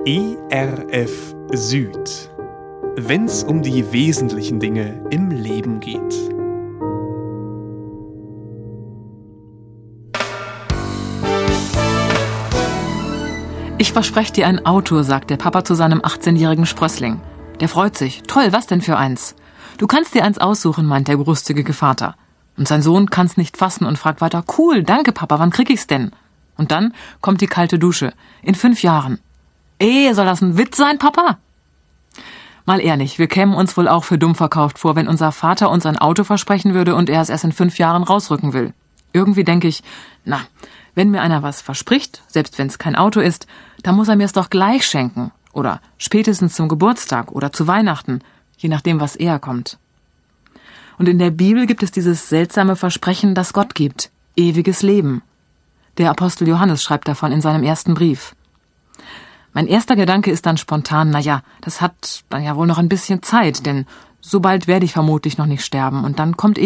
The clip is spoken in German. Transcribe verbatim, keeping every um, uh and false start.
E R F Süd, wenn's um die wesentlichen Dinge im Leben geht. Ich verspreche dir ein Auto, sagt der Papa zu seinem achtzehnjährigen Sprössling. Der freut sich. Toll, was denn für eins? Du kannst dir eins aussuchen, meint der großzügige Vater. Und sein Sohn kann's nicht fassen und fragt weiter, cool, danke Papa, wann krieg ich's denn? Und dann kommt die kalte Dusche. In fünf Jahren. Eh, soll das ein Witz sein, Papa? Mal ehrlich, wir kämen uns wohl auch für dumm verkauft vor, wenn unser Vater uns ein Auto versprechen würde und er es erst in fünf Jahren rausrücken will. Irgendwie denke ich, na, wenn mir einer was verspricht, selbst wenn es kein Auto ist, dann muss er mir es doch gleich schenken. Oder spätestens zum Geburtstag oder zu Weihnachten, je nachdem, was eher kommt. Und in der Bibel gibt es dieses seltsame Versprechen, das Gott gibt. Ewiges Leben. Der Apostel Johannes schreibt davon in seinem ersten Brief. Mein erster Gedanke ist dann spontan, na ja, das hat dann ja wohl noch ein bisschen Zeit, denn so bald werde ich vermutlich noch nicht sterben und dann kommt